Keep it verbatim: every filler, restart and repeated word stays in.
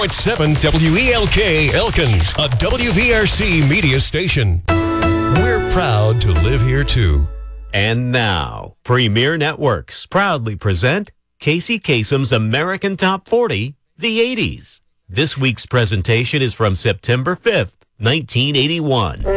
point seven W E L K Elkins, a W V R C media station. We're proud to live here, too. And now, Premier Networks proudly present Casey Kasem's American Top forty, the eighties. This week's presentation is from September fifth, nineteen eighty-one.